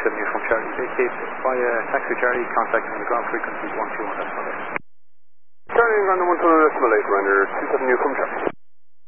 27 from Charlie. Vacate via taxi Charlie, contacting the ground frequencies 121.8. Charlie, Random 121.8, render 27 from Charlie.